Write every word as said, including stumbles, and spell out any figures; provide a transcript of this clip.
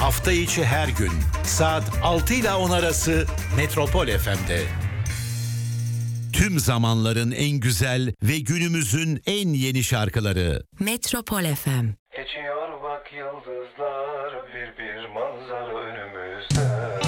hafta içi her gün saat altı ile on arası Metropol F M'de. Tüm zamanların en güzel ve günümüzün en yeni şarkıları. Metropol F M. Geçiyor bak yıldızlar, bir bir manzara önümüzde.